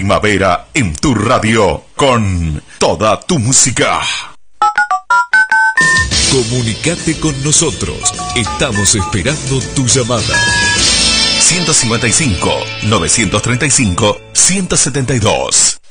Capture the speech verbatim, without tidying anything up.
Primavera en tu radio con toda tu música. Comunicate con nosotros. Estamos esperando tu llamada. ciento cincuenta y cinco, novecientos treinta y cinco, ciento setenta y dos.